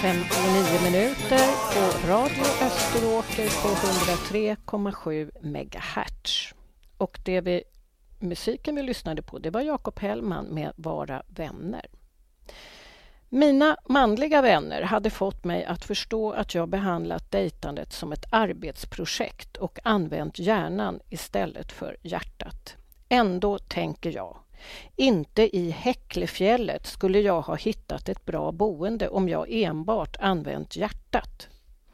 59 minuter på Radio Österåker på 103,7 MHz. Och musiken vi lyssnade på, det var Jakob Hellman med Vara vänner. Mina manliga vänner hade fått mig att förstå att jag behandlat dejtandet som ett arbetsprojekt och använt hjärnan istället för hjärtat. Ändå tänker jag, inte i Häcklefjället skulle jag ha hittat ett bra boende om jag enbart använt hjärtat.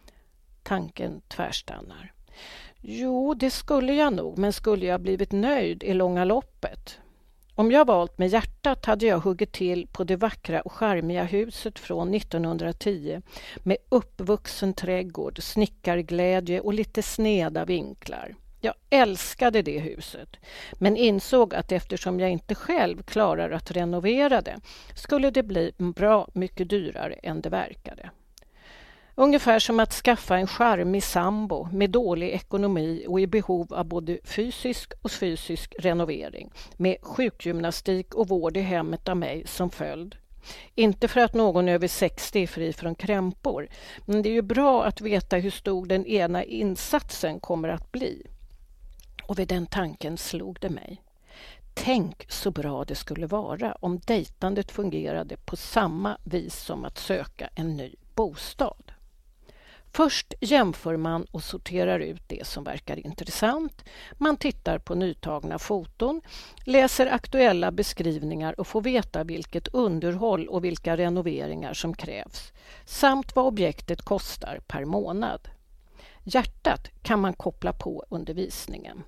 Tanken tvärstannar. Jo, det skulle jag nog, men skulle jag blivit nöjd i långa loppet? Om jag valt med hjärtat hade jag huggit till på det vackra och charmiga huset från 1910 med uppvuxen trädgård, snickarglädje och lite sneda vinklar. Jag älskade det huset, men insåg att eftersom jag inte själv klarar att renovera det skulle det bli bra mycket dyrare än det verkade. Ungefär som att skaffa en charmig sambo med dålig ekonomi och i behov av både fysisk och fysisk renovering med sjukgymnastik och vård i hemmet av mig som följd. Inte för att någon över 60 är fri från krämpor, men det är ju bra att veta hur stor den ena insatsen kommer att bli. Och vid den tanken slog det mig. Tänk så bra det skulle vara om dejtandet fungerade på samma vis som att söka en ny bostad. Först jämför man och sorterar ut det som verkar intressant. Man tittar på nytagna foton, läser aktuella beskrivningar och får veta vilket underhåll och vilka renoveringar som krävs, samt vad objektet kostar per månad. Hjärtat kan man koppla på under visningen.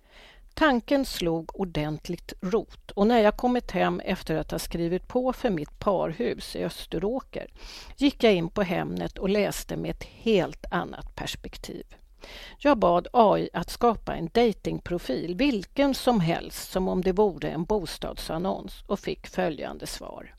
Tanken slog ordentligt rot och när jag kommit hem efter att ha skrivit på för mitt parhus i Österåker gick jag in på Hemnet och läste med ett helt annat perspektiv. Jag bad AI att skapa en datingprofil, vilken som helst, som om det vore en bostadsannons och fick följande svar.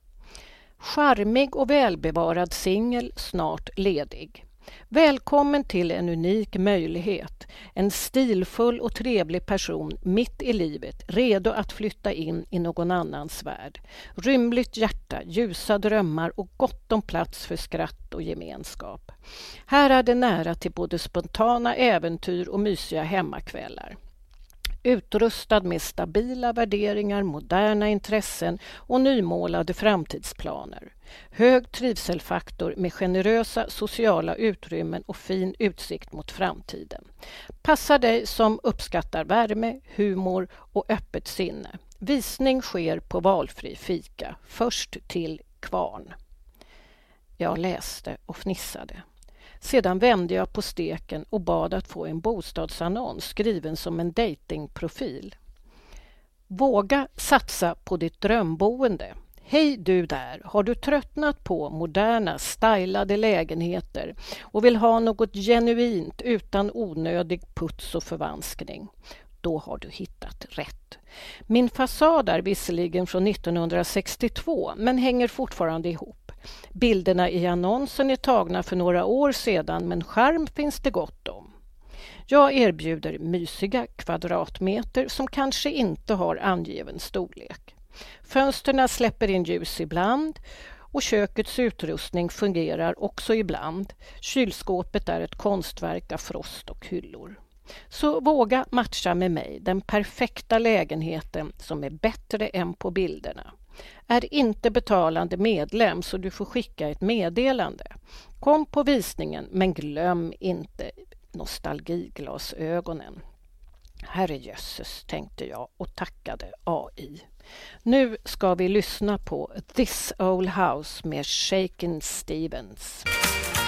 Charmig och välbevarad singel, snart ledig. Välkommen till en unik möjlighet. En stilfull och trevlig person mitt i livet, redo att flytta in i någon annans värld. Rymligt hjärta, ljusa drömmar och gott om plats för skratt och gemenskap. Här är det nära till både spontana äventyr och mysiga hemmakvällar. Utrustad med stabila värderingar, moderna intressen och nymålade framtidsplaner. Hög trivselfaktor med generösa sociala utrymmen och fin utsikt mot framtiden. Passar dig som uppskattar värme, humor och öppet sinne. Visning sker på valfri fika, först till kvarn. Jag läste och fnissade. Sedan vände jag på steken och bad att få en bostadsannons skriven som en datingprofil. Våga satsa på ditt drömboende. Hej du där, har du tröttnat på moderna, stylade lägenheter och vill ha något genuint utan onödig puts och förvanskning? Då har du hittat rätt. Min fasad är visserligen från 1962 men hänger fortfarande ihop. Bilderna i annonsen är tagna för några år sedan men charm finns det gott om. Jag erbjuder mysiga kvadratmeter som kanske inte har angiven storlek. Fönsterna släpper in ljus ibland och kökets utrustning fungerar också ibland. Kylskåpet är ett konstverk av frost och hyllor. Så våga matcha med mig, den perfekta lägenheten som är bättre än på bilderna. Är inte betalande medlem så du får skicka ett meddelande. Kom på visningen men glöm inte nostalgiglasögonen. Herrejösses, tänkte jag och tackade AI. Nu ska vi lyssna på This Old House med Shakin' Stevens.